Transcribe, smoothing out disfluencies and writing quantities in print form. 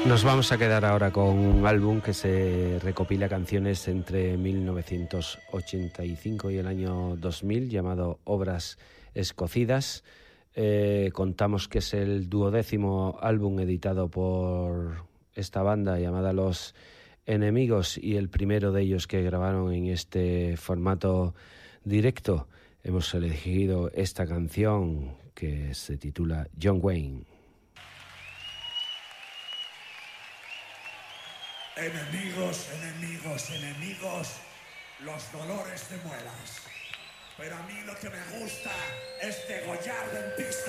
Nos vamos a quedar ahora con un álbum que se recopila canciones entre 1985 y el año 2000, llamado Obras Escocidas. Contamos que es el 12º álbum editado por esta banda llamada Los Enemigos y el primero de ellos que grabaron en este formato directo. Hemos elegido esta canción que se titula John Wayne. Enemigos, enemigos, enemigos, los dolores de muelas. Pero a mí lo que me gusta es degollar dentistas.